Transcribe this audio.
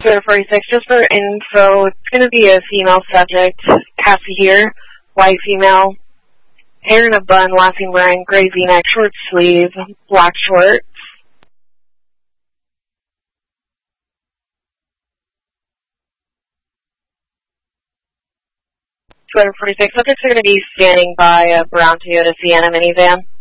Twitter 46, just for info, it's going to be a female subject, Cassie here, white female, hair in a bun, laughing, wearing gray v-neck, short sleeve, black shorts. Twitter 46, subjects are going to be standing by a brown Toyota Sienna minivan.